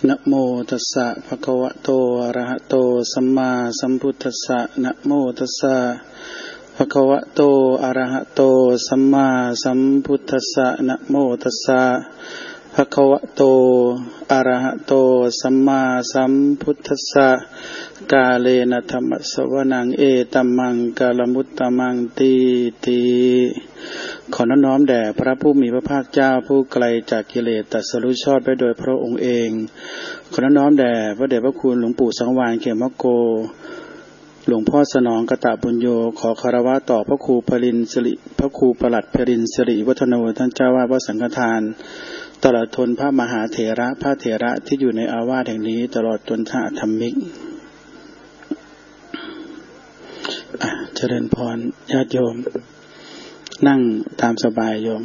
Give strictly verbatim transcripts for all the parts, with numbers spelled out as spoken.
นะโมตัสสะภะคะวะโตอะระหะโตสัมมาสัมพุทธัสสะนะโมตัสสะภะคะวะโตอะระหะโตสัมมาสัมพุทธัสสะนะโมตัสสะภะคะวะโตอะระหะโตสัมมาสัมพุทธัสสะกาเลนะธัมมสวนังเอตัมมังกาลมุตตมังตีติขอน้อมแด่พระผู้มีพระภาคเจ้าผู้ไกลจากกิเลสตรัสรู้ชอบได้โดยพระองค์เองขอน้อมแด่พระเดชพระคุณหลวงปู่สังวาลเขมโกหลวงพ่อสนองกตบุญโญขอคารวะต่อพระครูปรินสิริพระครูประหลัดปรินสิริวัฒโนท่านเจ้าวาดวัดสังฆทานตลอดทนพระมหาเถระพระเถระที่อยู่ในอาวาสแห่งนี้ตลอดจนพระธรรมิกเจริญพรญาติโยมนั่งตามสบายโยม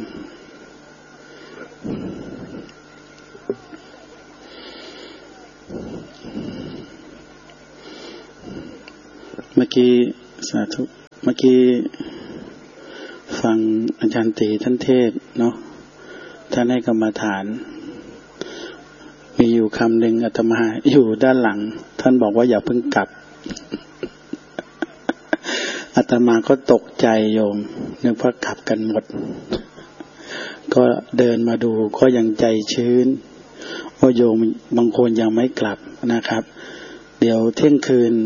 เมื่อกี้สาธุเมื่อกี้ฟังอาจารย์ตีท่านเทศเนาะท่านให้กรรมฐานมีอยู่คำหนึ่งอาตมาอยู่ด้านหลังท่านบอกว่าอย่าเพิ่งกลับอาตมาก็ตกใจโยมนึกว่ากลับกันหมดก็เดินมาดูก็ยังใจชื้นว่าโยมบางคนยังไม่กลับนะครับเดี๋ยวเที่ยงคืน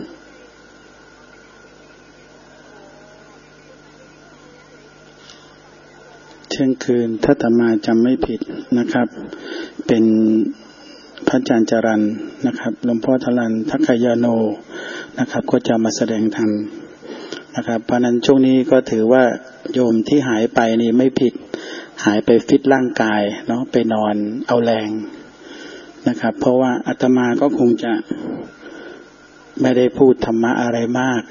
เที่ยงคืนถ้าอาตมาจำไม่ผิดนะครับเป็นพระอาจารย์จรัญนะครับหลวงพ่อทลันทัคคายาโนนะครับก็จะมาแสดงธรรมนะครับเพราะนั้นช่วงนี้ก็ถือว่าโยมที่หายไปนี่ไม่ผิดหายไปฟิตร่างกายเนาะไปนอนเอาแรงนะครับเพราะว่าอาตมาก็คงจะไม่ได้พูดธรรมะอะไรมาก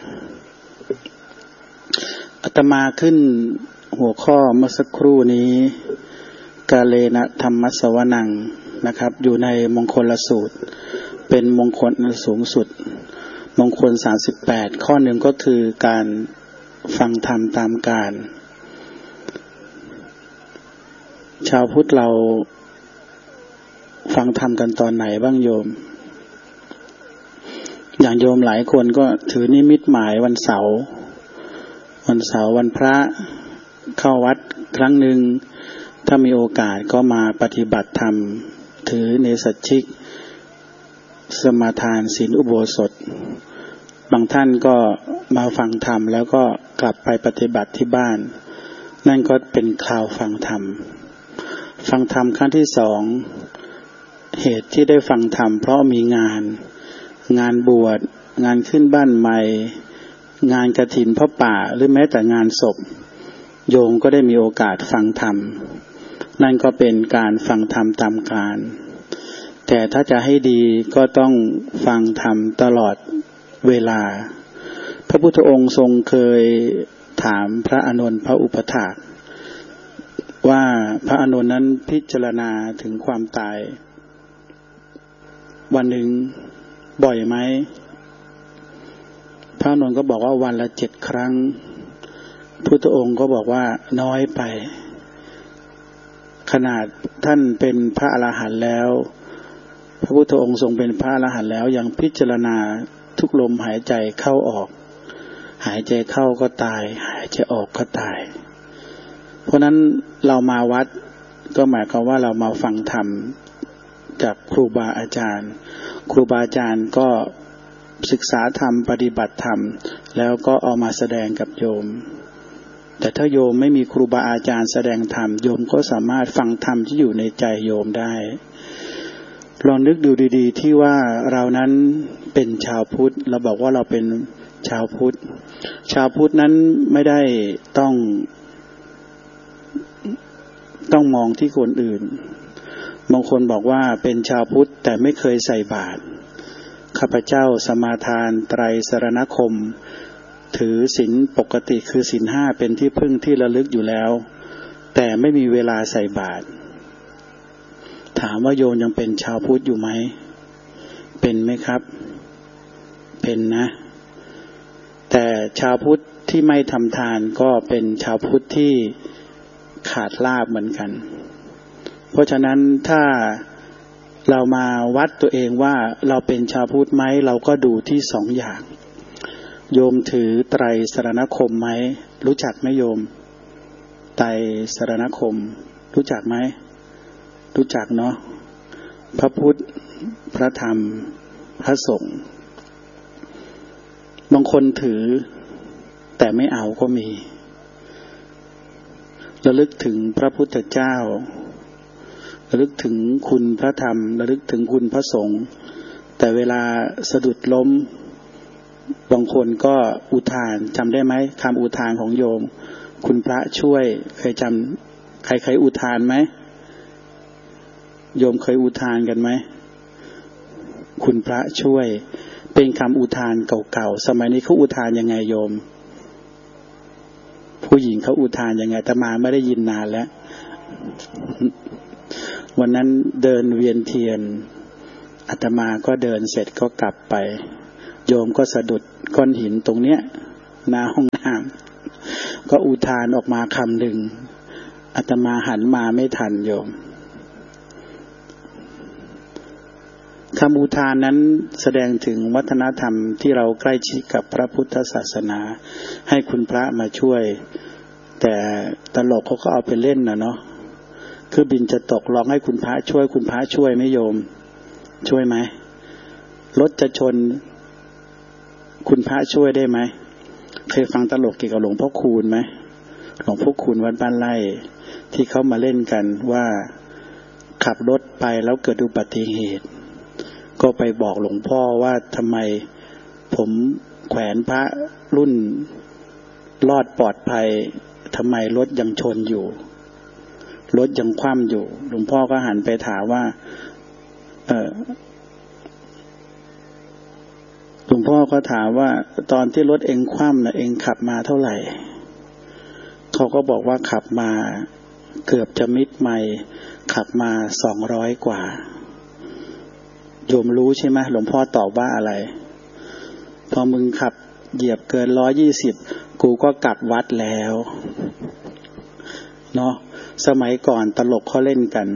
อาตมาขึ้นหัวข้อเมื่อสักครู่นี้กาเลนะธัมมสวนังนะครับอยู่ในมงคลสูตรเป็นมงคลสูงสุดมงคลสามสิบแปดข้อหนึ่งก็คือการฟังธรรมตามกาลชาวพุทธเราฟังธรรมกันตอนไหนบ้างโยมอย่างโยมหลายคนก็ถือนิมิตหมายวันเสาร์วันเสาร์วันพระเข้าวัดครั้งหนึ่งถ้ามีโอกาสก็มาปฏิบัติธรรมถือเนสัชชิกสมาทานศีลอุโบสถบางท่านก็มาฟังธรรมแล้วก็กลับไปปฏิบัติที่บ้านนั่นก็เป็นคราวฟังธรรมฟังธรรมครั้งที่สองเหตุที่ได้ฟังธรรมเพราะมีงานงานบวชงานขึ้นบ้านใหม่งานกฐินพระป่าหรือแม้แต่งานศพโยมก็ได้มีโอกาสฟังธรรมนั่นก็เป็นการฟังธรรมตามกาลแต่ถ้าจะให้ดีก็ต้องฟังธรรมตลอดเวลาพระพุทธองค์ทรงเคยถามพระอานนท์พระอุปถากว่าพระอานนท์นั้นพิจารณาถึงความตายวันหนึ่งบ่อยไหมพระอานนท์ก็บอกว่าวันละเจ็ดครั้งพุทธองค์ก็บอกว่าน้อยไปขนาดท่านเป็นพระอรหันต์แล้วพระพุทธองค์ทรงเป็นพระอรหันต์แล้วยังพิจารณาทุกลมหายใจเข้าออกหายใจเข้าก็ตายหายใจออกก็ตายเพราะนั้นเรามาวัดก็หมายความว่าเรามาฟังธรรมจากครูบาอาจารย์ครูบาอาจารย์ก็ศึกษาธรรมปฏิบัติธรรมแล้วก็เอามาแสดงกับโยมแต่ถ้าโยมไม่มีครูบาอาจารย์แสดงธรรมโยมก็สามารถฟังธรรมที่อยู่ในใจโยมได้ลองนึกดูดีๆที่ว่าเรานั้นเป็นชาวพุทธเราบอกว่าเราเป็นชาวพุทธชาวพุทธนั้นไม่ได้ต้องต้องมองที่คนอื่นบางคนบอกว่าเป็นชาวพุทธแต่ไม่เคยใส่บาตรข้าพเจ้าสมาทานไตรสรณคมถือศีลปกติคือศีลห้าเป็นที่พึ่งที่ระลึกอยู่แล้วแต่ไม่มีเวลาใส่บาตรถามว่าโยมยังเป็นชาวพุทธอยู่ไหมเป็นไหมครับเป็นนะแต่ชาวพุทธที่ไม่ทำทานก็เป็นชาวพุทธที่ขาดลาภเหมือนกันเพราะฉะนั้นถ้าเรามาวัดตัวเองว่าเราเป็นชาวพุทธไหมเราก็ดูที่สองอย่างโยมถือไตรสรณคมไหมรู้จักไหมโยมไตรสรณคมรู้จักไหมรู้จักเนาะพระพุทธพระธรรมพระสงฆ์บางคนถือแต่ไม่เอาก็มีระลึกถึงพระพุทธเจ้าระลึกถึงคุณพระธรรมระลึกถึงคุณพระสงฆ์แต่เวลาสะดุดล้มบางคนก็อุทานจำได้ไหมคำอุทานของโยมคุณพระช่วยเคยจำใครเคยอุทานไหมโยมเคยอุทานกันไหมคุณพระช่วยเป็นคำอุทานเก่าๆสมัยนี้เขาอุทานยังไงโยมผู้หญิงเขาอุทานยังไงแต่มาไม่ได้ยินนานแล้ววันนั้นเดินเวียนเทียนอาตมาก็เดินเสร็จก็กลับไปโยมก็สะดุดก้อนหินตรงเนี้ยหน้าห้องน้ำก็อุทานออกมาคำหนึ่งอาตมาหันมาไม่ทันโยมคำอุทานนั้นแสดงถึงวัฒนธรรมที่เราใกล้ชิดกับพระพุทธศาสนาให้คุณพระมาช่วยแต่ตลกเขาก็เอาไปเล่นนะเนาะคือบินจะตกลองให้คุณพระช่วยคุณพระช่วยไหมโยมช่วยไหมรถจะชนคุณพระช่วยได้ไหมเคยฟังตลกเกี่ยวกับหลวงพ่อคูณไหมหลวงพ่อคูณวัดบ้านไร่ที่เขามาเล่นกันว่าขับรถไปแล้วเกิดอุบัติเหตุก็ไปบอกหลวงพ่อว่าทำไมผมแขวนพระรุ่นรอดปลอดภัยทำไมรถยังชนอยู่รถยังคว่ำอยู่หลวงพ่อก็หันไปถามว่าเออหลวงพ่อก็ถามว่าตอนที่รถเองคว่ำนะเองขับมาเท่าไหร่เขาก็บอกว่าขับมาเกือบจะมิดไมล์ขับมาสองร้อยกว่าโยมรู้ใช่ไหมหลวงพ่อตอบว่าอะไรพอมึงขับเหยียบเกินร้อยยี่สิบกูก็กลับวัดแล้วเนาะสมัยก่อนตลกเขาเล่นกัน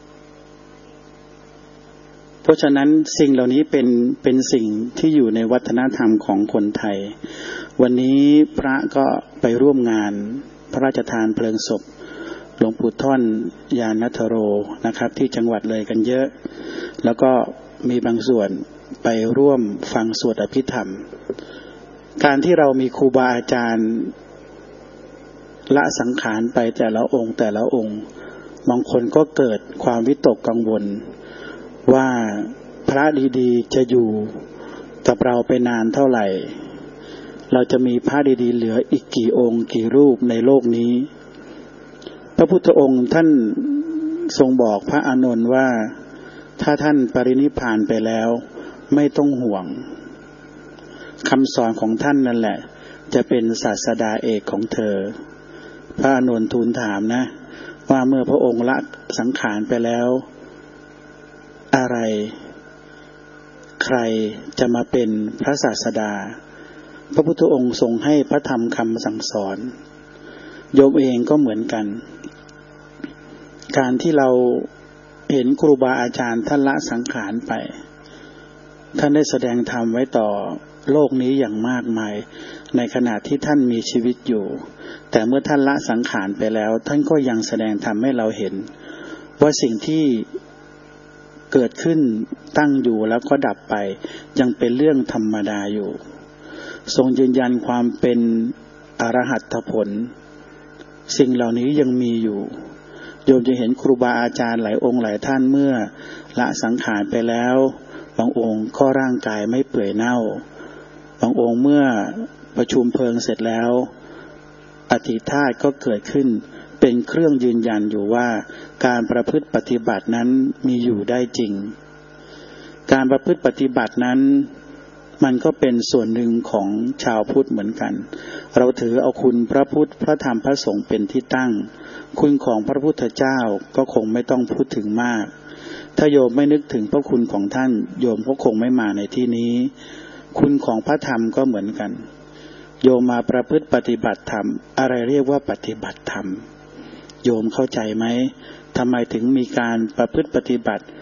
เพราะฉะนั้นสิ่งเหล่านี้เป็นเป็นสิ่งที่อยู่ในวัฒนธรรมของคนไทยวันนี้พระก็ไปร่วมงานพระราชทานเพลิงศพหลวงปู่ท่อนยานัทโรนะครับที่จังหวัดเลยกันเยอะแล้วก็มีบางส่วนไปร่วมฟังสวดอภิธรรมการที่เรามีครูบาอาจารย์ละสังขารไปแต่ละองค์แต่ละองค์บางคนก็เกิดความวิตกกังวลว่าพระดีๆจะอยู่กับเราไปนานเท่าไหร่เราจะมีพระดีๆเหลืออีกกี่องค์กี่รูปในโลกนี้พระพุทธองค์ท่านทรงบอกพระอานนท์ว่าถ้าท่านปรินิพพานไปแล้วไม่ต้องห่วงคำสอนของท่านนั่นแหละจะเป็นศาสดาเอกของเธอพระอานนท์ทูลถามนะว่าเมื่อพระองค์ละสังขารไปแล้วอะไรใครจะมาเป็นพระศาสดาพระพุทธองค์ทรงให้พระธรรมคำสั่งสอนโยมเองก็เหมือนกันการที่เราเห็นครูบาอาจารย์ท่านละสังขารไปท่านได้แสดงธรรมไว้ต่อโลกนี้อย่างมากมายในขณะที่ท่านมีชีวิตอยู่แต่เมื่อท่านละสังขารไปแล้วท่านก็ยังแสดงธรรมให้เราเห็นว่าสิ่งที่เกิดขึ้นตั้งอยู่แล้วก็ดับไปยังเป็นเรื่องธรรมดาอยู่ทรงยืนยันความเป็นอรหัตผลสิ่งเหล่านี้ยังมีอยู่โยมจะเห็นครูบาอาจารย์หลายองค์หลายท่านเมื่อละสังขารไปแล้วบางองค์ก็ร่างกายไม่เปื่อยเน่าบางองค์เมื่อประชุมเพลิงเสร็จแล้วอธิธาตุก็เกิดขึ้นเป็นเครื่องยืนยันอยู่ว่าการประพฤติปฏิบัตินั้นมีอยู่ได้จริงการประพฤติปฏิบัตินั้นมันก็เป็นส่วนหนึ่งของชาวพุทธเหมือนกันเราถือเอาคุณพระพุทธพระธรรมพระสงฆ์เป็นที่ตั้งคุณของพระพุทธเจ้าก็คงไม่ต้องพูดถึงมากถ้าโยมไม่นึกถึงพระคุณของท่านโยมก็คงไม่มาในที่นี้คุณของพระธรรมก็เหมือนกันโยมมาประพฤติปฏิบัติธรรมอะไรเรียกว่าปฏิบัติธรรมโยมเข้าใจไหมทำไมถึงมีการประพฤติปฏิบัติ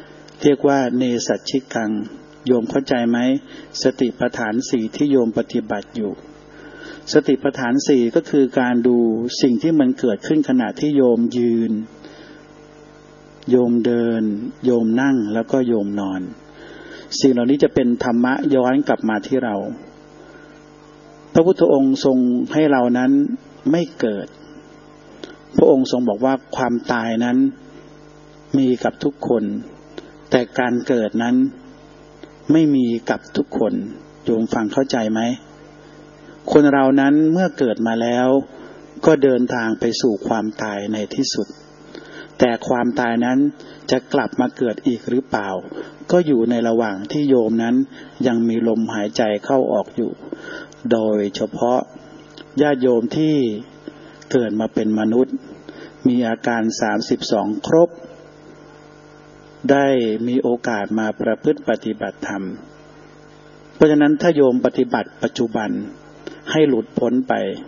เรียกว่าเนสัชชิกังโยมเข้าใจไหมสติปัฏฐานสี่ที่โยมปฏิบัติอยู่สติปัฏฐานสี่ก็คือการดูสิ่งที่มันเกิดขึ้นขณะที่โยมยืนโยมเดินโยมนั่งแล้วก็โยมนอนสิ่งเหล่านี้จะเป็นธรรมะย้อนกลับมาที่เราพระพุทธองค์ทรงให้เรานั้นไม่เกิดพระองค์ทรงบอกว่าความตายนั้นมีกับทุกคนแต่การเกิดนั้นไม่มีกับทุกคนโยมฟังเข้าใจไหมคนเรานั้นเมื่อเกิดมาแล้วก็เดินทางไปสู่ความตายในที่สุดแต่ความตายนั้นจะกลับมาเกิดอีกหรือเปล่าก็อยู่ในระหว่างที่โยมนั้นยังมีลมหายใจเข้าออกอยู่โดยเฉพาะญาติโยมที่เกิดมาเป็นมนุษย์มีอาการสามสิบสองครบได้มีโอกาสมาประพฤติปฏิบัติธรรมเพราะฉะนั้นถ้าโยมปฏิบัติปัจจุบันให้หลุดพ้นไป